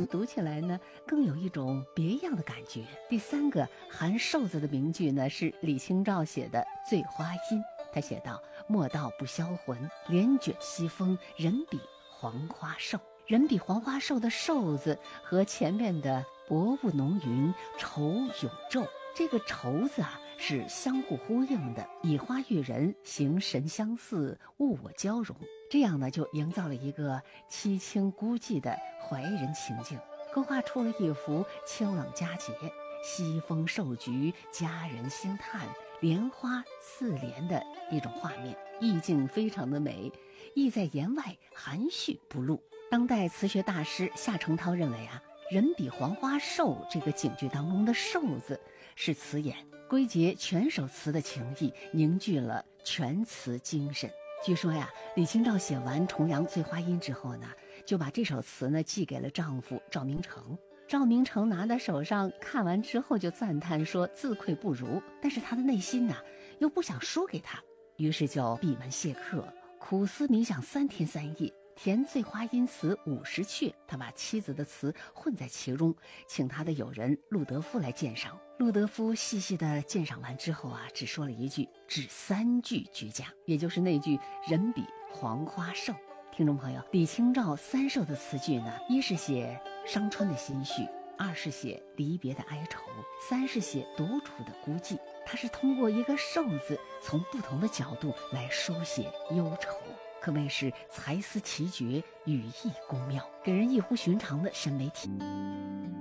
读起来呢更有一种别样的感觉。第三个含寿字的名句呢是李清照写的《醉花阴》，他写道：莫道不销魂，帘卷西风，人比黄花瘦。人比黄花瘦的瘦字和前面的薄雾浓云，愁永昼，这个愁字啊是相互呼应的，以花喻人，形神相似，物我交融，这样呢就营造了一个凄清孤寂的怀人情境，勾画出了一幅清冷佳节，西风受菊，佳人兴叹，莲花似莲的一种画面，意境非常的美，意在言外，含蓄不露。当代词学大师夏承焘认为啊，人比黄花瘦这个警句当中的瘦字是词眼，归结全首词的情意，凝聚了全词精神。据说呀，李清照写完重阳醉花阴之后呢，就把这首词呢寄给了丈夫赵明诚。赵明诚拿在手上看完之后就赞叹说自愧不如，但是他的内心呢又不想输给他，于是就闭门谢客，苦思冥想3天3夜，填醉花阴词50阙，他把妻子的词混在其中，请他的友人陆德夫来鉴赏。陆德夫细细的鉴赏完之后啊，只说了一句，只3句居佳，也就是那句人比黄花瘦。听众朋友，李清照3首的词句呢，一是写伤春的心绪，二是写离别的哀愁，三是写独处的孤寂。他是通过一个瘦字，从不同的角度来书写忧愁，可谓是才思奇绝，语意工妙，给人异乎寻常的审美体。